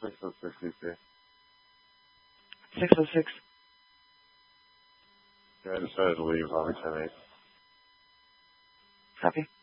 606 DC. 606. Yeah, I decided to leave on 10-8. Copy.